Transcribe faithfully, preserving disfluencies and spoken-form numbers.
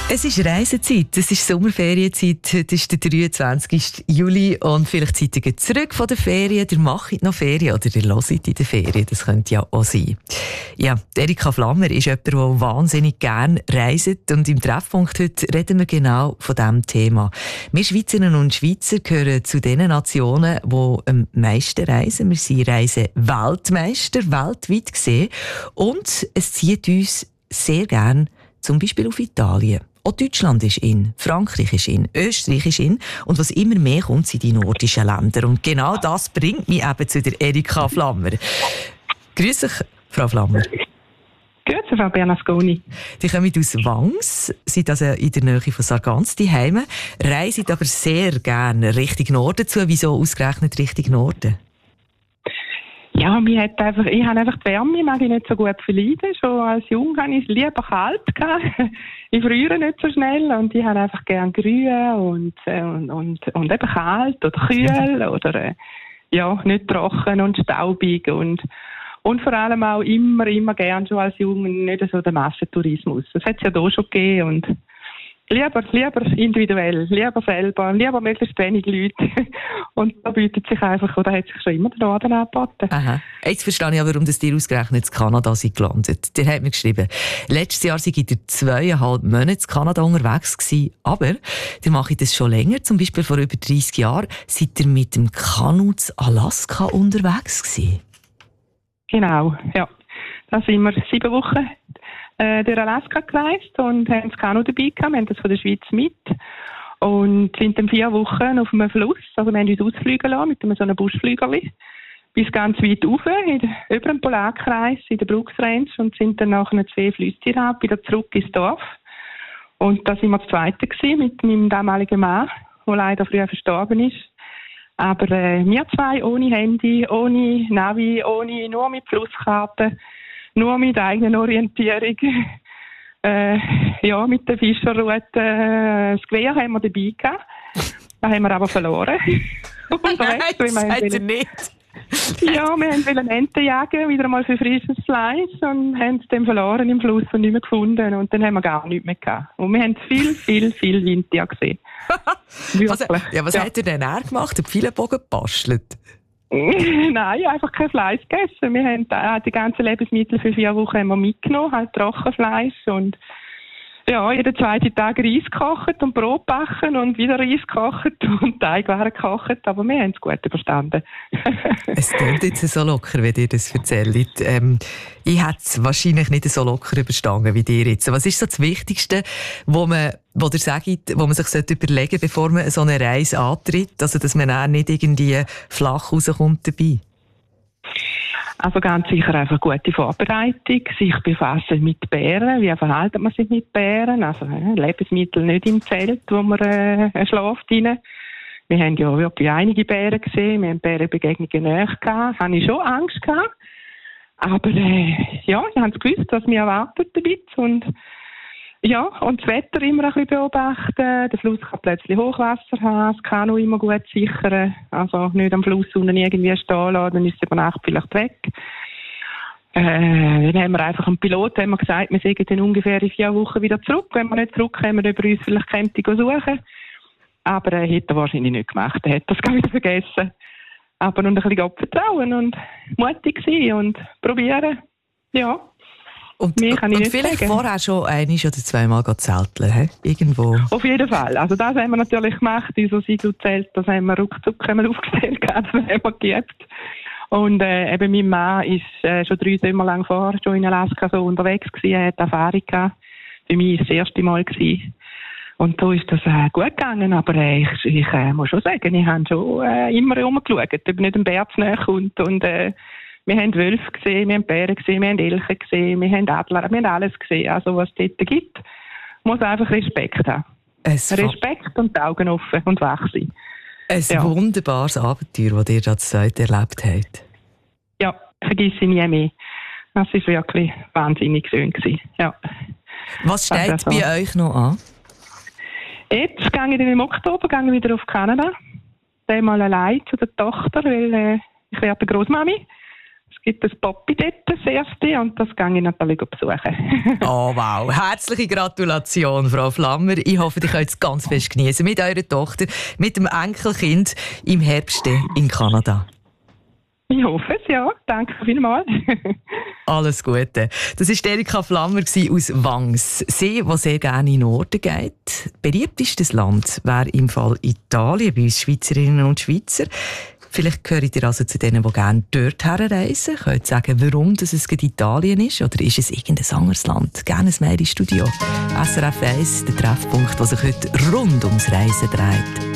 Es ist Reisezeit, es ist Sommerferienzeit, heute ist der dreiundzwanzigster Juli und vielleicht seid ihr zurück von der Ferien, ihr macht noch Ferien oder ihr hört in der Ferien, das könnte ja auch sein. Ja, Erika Flammer ist jemand, der wahnsinnig gerne reist und im Treffpunkt heute reden wir genau von diesem Thema. Wir Schweizerinnen und Schweizer gehören zu den Nationen, die am meisten reisen. Wir sind Reise-Weltmeister, weltweit gesehen, und es zieht uns sehr gerne zum Beispiel auf Italien. Auch Deutschland ist in, Frankreich ist in, Österreich ist in. Und was immer mehr kommt, sind die nordischen Länder. Und genau das bringt mich eben zu der Erika Flammer. Grüß dich, Frau Flammer. Grüezi, Frau Bernasconi. Die kommen aus Wangs, sind also in der Nähe von Sargans daheim, reisen aber sehr gerne Richtung Norden zu. Wieso ausgerechnet Richtung Norden? Ja, mir hat einfach, ich habe einfach die Wärme, mag ich nicht so gut verleiden. Schon als Jung hatte ich es lieber kalt gehabt. Ich friere nicht so schnell und ich habe einfach gerne grün und, und, und, und eben kalt oder kühl oder äh, ja, nicht trocken und staubig und, und vor allem auch immer, immer gern schon als Jung nicht so den Massentourismus. Das hat es ja da schon gegeben und Lieber, lieber individuell, lieber selber, lieber möglichst wenig Leute. Und da bietet sich einfach, oder hat sich schon immer der Norden angeboten. Aha. Jetzt verstehe ich aber, warum das dir ausgerechnet in Kanada sind gelandet. Der hat mir geschrieben, letztes Jahr sei ich zweieinhalb Monate in Kanada unterwegs gewesen, aber der mache ich das schon länger, zum Beispiel vor über dreissig Jahren, seid ihr mit dem Kanu zu Alaska unterwegs gewesen? Genau, ja. Da sind wir sieben Wochen äh, durch Alaska gereist und haben das Kanu dabei gehabt. Wir haben das von der Schweiz mit und sind dann vier Wochen auf einem Fluss. Also wir haben uns ausfliegen lassen mit einem so einem Buschflügerli bis ganz weit rauf, in, über den Polarkreis, in der Brooks Range, und sind dann nachher zwei Flüsse ab, wieder zurück ins Dorf. Und da sind wir das Zweite gewesen, mit meinem damaligen Mann, der leider früher verstorben ist. Aber äh, wir zwei ohne Handy, ohne Navi, ohne, nur mit Flusskarte, nur mit eigener Orientierung. Äh, ja, mit der Fischerroute. Äh, das Gewehr haben wir dabei gehabt. Das haben wir aber verloren. Nein, das sagt er nicht. Ja, wir wollten Enten jagen, wieder einmal für frisches Fleisch, und haben es dann verloren im Fluss und nicht mehr gefunden. Und dann haben wir gar nichts mehr gehabt. Und wir haben viel, viel, viel Winter gesehen. was, ja, was ja. hat er denn er gemacht? Hat viele Bogen gebastelt? Nein, einfach kein Fleisch gegessen. Wir haben äh, die ganzen Lebensmittel für vier Wochen haben wir mitgenommen, halt Trockenfleisch und ja, jeden zweiten Tag Reis gekocht und Brot backen und wieder Reis gekocht und Teigwaren gekocht, aber wir haben es gut überstanden. Es klingt jetzt so locker, wenn ihr das erzählt. Ähm, ich hätte es wahrscheinlich nicht so locker überstanden wie dir jetzt. Was ist so das Wichtigste, wo man, wo ihr sagt, wo man sich überlegen sollte, bevor man so eine Reise antritt, also dass man auch nicht irgendwie flach rauskommt dabei? Also ganz sicher einfach gute Vorbereitung, sich befassen mit Bären, wie verhält man sich mit Bären, also äh, Lebensmittel nicht im Zelt, wo man äh, schläft rein. Wir haben ja wirklich einige Bären gesehen, wir haben Bärenbegegnungen näher gehabt, habe ich schon Angst gehabt, aber äh, ja, ich habe gewusst, was mir erwartet damit und ja, und das Wetter immer ein bisschen beobachten. Der Fluss kann plötzlich Hochwasser haben, das Kanu immer gut sichern. Also nicht am Fluss unten irgendwie stehen lassen, dann ist es über Nacht vielleicht weg. Äh, dann haben wir einfach einen Piloten haben wir gesagt, wir sägen dann ungefähr in vier Wochen wieder zurück. Wenn wir nicht zurückkommen, über uns vielleicht Camping suchen. Aber er äh, hätte er wahrscheinlich nicht gemacht. Er hätte das gar wieder vergessen. Aber und ein bisschen Gott vertrauen und mutig sein und probieren. Ja. Und, und, und vielleicht sagen. Vorher schon einmal oder zweimal zelteln, he? Irgendwo. Auf jeden Fall. Also das haben wir natürlich gemacht, unser Siedlzelt, das haben wir ruckzuck aufgestellt, das haben wir geübt. Und äh, eben mein Mann ist äh, schon drei Sommer lang vorher schon in Alaska so unterwegs gewesen, er hat Erfahrung gehabt. Für mich war das erste Mal gewesen. Und da ist das äh, gut gegangen, aber äh, ich, ich äh, muss schon sagen, ich habe schon äh, immer rumgeschaut, ob nicht ein Bär zu nahe kommt und äh, wir haben Wölfe gesehen, wir haben Bären gesehen, wir haben Elche gesehen, wir haben Adler, wir haben alles gesehen. Also was es dort gibt, muss einfach Respekt haben. Es Respekt und die Augen offen und wach sein. Ein ja. wunderbares Abenteuer, das ihr das heute erlebt habt. Ja, vergiss ich nie mehr. Das war wirklich wahnsinnig schön gewesen. Ja. Was steht also, bei euch noch an? Jetzt gehe ich dann im Oktober gehe ich wieder auf Kanada. Dann mal allein zu der Tochter, weil äh, ich werde Großmami. Es gibt ein Poppy dort, das erste, und das gehe ich natürlich besuchen. Oh wow, herzliche Gratulation, Frau Flammer. Ich hoffe, ihr könnt es ganz fest genießen mit eurer Tochter, mit dem Enkelkind im Herbst in Kanada. Ich hoffe es, ja. Danke vielmals. Alles Gute. Das war Erika Flammer aus Wangs. Sie, die sehr gerne in den Norden geht. Beliebtestes Land wäre im Fall Italien, bei uns Schweizerinnen und Schweizer. Vielleicht gehört ihr also zu denen, die gerne dort herreisen. Könnt sagen, warum das es gerade Italien ist, oder ist es irgendein anderes Land? Gerne ein Mail ins Studio. S R F eins, der Treffpunkt, der sich heute rund ums Reisen dreht.